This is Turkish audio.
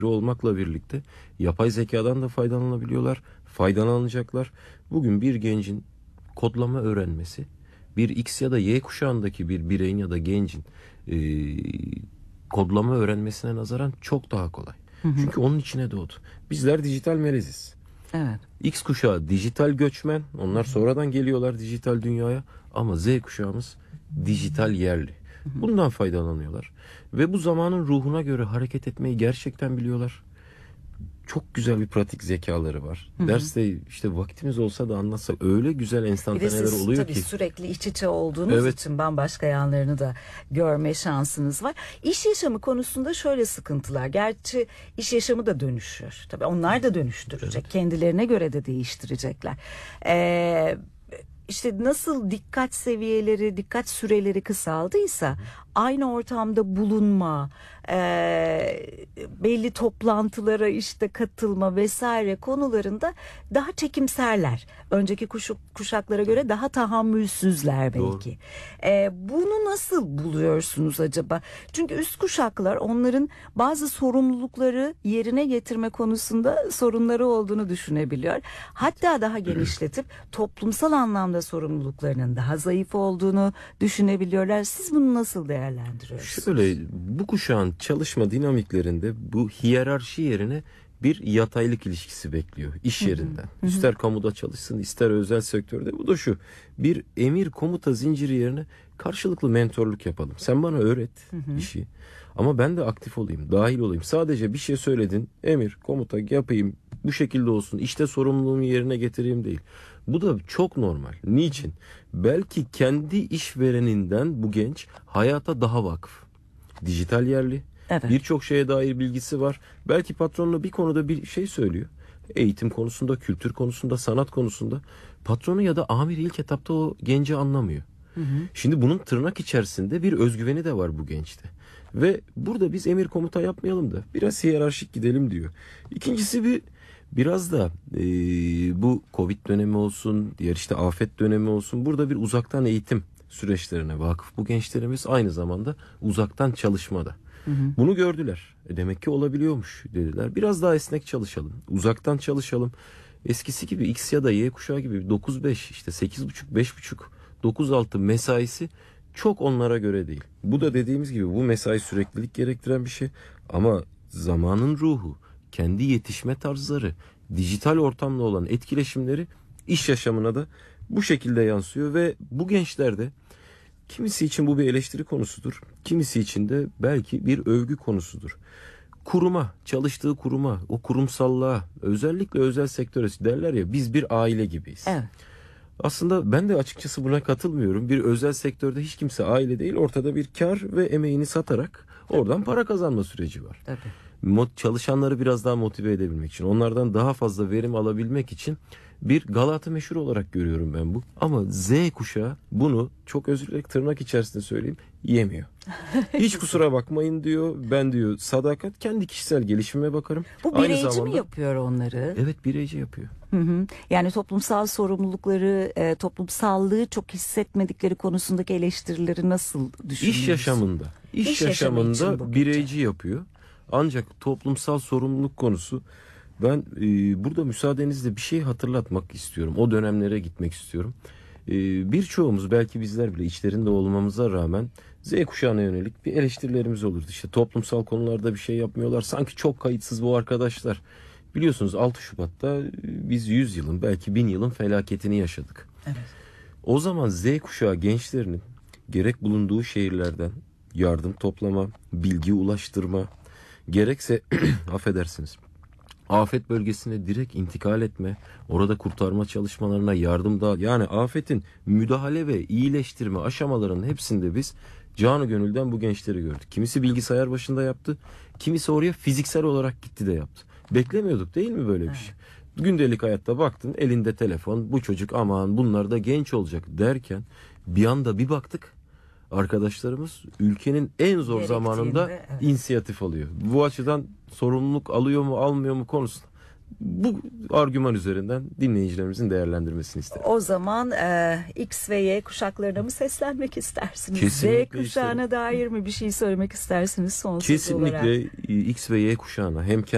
olmakla birlikte yapay zekadan da faydalanabiliyorlar, faydalanacaklar. Bugün bir gencin kodlama öğrenmesi, bir X ya da Y kuşağındaki bir bireyin ya da gencin kodlama öğrenmesine nazaran çok daha kolay. Çünkü onun içine doğdu. Bizler dijital meleziz. Evet. X kuşağı dijital göçmen. Onlar sonradan geliyorlar dijital dünyaya. Ama Z kuşağımız dijital yerli. Bundan faydalanıyorlar. Ve bu zamanın ruhuna göre hareket etmeyi gerçekten biliyorlar. Çok güzel bir pratik zekaları var. Derste işte vaktimiz olsa da anlatsak öyle güzel enstantaneler siz, oluyor tabii ki. sürekli iç içe olduğunuz için bambaşka yanlarını da görme şansınız var. İş yaşamı konusunda şöyle sıkıntılar. Gerçi iş yaşamı da dönüşüyor. Tabii onlar da dönüştürecek. Kendilerine göre de değiştirecekler. İşte nasıl dikkat seviyeleri, dikkat süreleri kısaldıysa aynı ortamda bulunma, belli toplantılara işte katılma vesaire konularında daha çekimserler. Önceki kuşaklara göre daha tahammülsüzler belki. Bunu nasıl buluyorsunuz acaba? Çünkü üst kuşaklar onların bazı sorumlulukları yerine getirme konusunda sorunları olduğunu düşünebiliyor. Hatta daha genişletip toplumsal anlamda sorumluluklarının daha zayıf olduğunu düşünebiliyorlar. Siz bunu nasıl değerlendiriyorsunuz? Şöyle, bu kuşağın çalışma dinamiklerinde bu hiyerarşi yerine bir yataylık ilişkisi bekliyor iş yerinden. İster kamuda çalışsın, ister özel sektörde. Bu da şu: bir emir komuta zinciri yerine karşılıklı mentorluk yapalım. Sen bana öğret işi ama ben de aktif olayım, dahil olayım. Sadece bir şey söyledin, emir komuta yapayım, bu şekilde olsun, işte sorumluluğumu yerine getireyim değil. Bu da çok normal. Niçin? Belki kendi işvereninden bu genç hayata daha vakıf. Dijital yerli. Evet. Birçok şeye dair bilgisi var. Belki patronuna bir konuda bir şey söylüyor. Eğitim konusunda, kültür konusunda, sanat konusunda. Patronu ya da amir ilk etapta o genci anlamıyor. Şimdi bunun tırnak içerisinde bir özgüveni de var bu gençte. Ve burada biz emir komuta yapmayalım da biraz hiyerarşik gidelim diyor. İkincisi biraz da bu Covid dönemi olsun, diğer işte afet dönemi olsun, burada bir uzaktan eğitim süreçlerine vakıf bu gençlerimiz, aynı zamanda uzaktan çalışmada. Bunu gördüler. Demek ki olabiliyormuş dediler. Biraz daha esnek çalışalım, uzaktan çalışalım. Eskisi gibi X ya da Y kuşağı gibi 9-5, işte 8.30, 5.30, 9-6 mesaisi çok onlara göre değil. Bu da dediğimiz gibi bu mesai süreklilik gerektiren bir şey. Ama zamanın ruhu, kendi yetişme tarzları, dijital ortamla olan etkileşimleri iş yaşamına da bu şekilde yansıyor ve bu gençlerde kimisi için bu bir eleştiri konusudur. Kimisi için de belki bir övgü konusudur. Kuruma, çalıştığı kuruma, o kurumsallığa, özellikle özel sektöre derler ya, biz bir aile gibiyiz. Evet. Aslında ben de açıkçası buna katılmıyorum. Bir özel sektörde hiç kimse aile değil. Ortada bir kar ve emeğini satarak oradan para kazanma süreci var. Tabii. Çalışanları biraz daha motive edebilmek için, onlardan daha fazla verim alabilmek için bir Galata meşhur olarak görüyorum ben bu. Ama Z kuşağı bunu, çok özür dilerim tırnak içerisinde söyleyeyim, yemiyor. Hiç kusura bakmayın diyor. Ben diyor sadakat, kendi kişisel gelişime bakarım. Bu bireyci mi yapıyor onları? Evet, bireyci yapıyor. Yani toplumsal sorumlulukları, toplumsallığı çok hissetmedikleri konusundaki eleştirileri nasıl düşünüyorsunuz? İş yaşamında bireyci yapıyor. Ancak toplumsal sorumluluk konusu, ben burada müsaadenizle bir şey hatırlatmak istiyorum. O dönemlere gitmek istiyorum. Birçoğumuz, belki bizler bile içlerinde olmamıza rağmen Z kuşağına yönelik bir eleştirilerimiz olurdu. İşte toplumsal konularda bir şey yapmıyorlar. Sanki çok kayıtsız bu arkadaşlar. Biliyorsunuz 6 Şubat'ta biz 100 yılın, belki 1000 yılın felaketini yaşadık. Evet. O zaman Z kuşağı gençlerinin gerek bulunduğu şehirlerden yardım toplama, bilgi ulaştırma, gerekse affedersiniz, afet bölgesine direkt intikal etme, orada kurtarma çalışmalarına yardım da, yani afetin müdahale ve iyileştirme aşamalarının hepsinde biz canı gönülden bu gençleri gördük. Kimisi bilgisayar başında yaptı, kimisi oraya fiziksel olarak gitti de yaptı. Beklemiyorduk değil mi böyle bir şey? Gündelik hayatta baktın, elinde telefon, bu çocuk aman bunlar da genç olacak derken bir anda bir baktık, arkadaşlarımız ülkenin en zor zamanında inisiyatif alıyor. Bu açıdan sorumluluk alıyor mu almıyor mu konusunda bu argüman üzerinden dinleyicilerimizin değerlendirmesini isterim. O zaman X ve Y kuşaklarına mı seslenmek istersiniz? Kesinlikle Z kuşağına dair mi bir şey söylemek istersiniz son söz olarak? Kesinlikle X ve Y kuşağına hem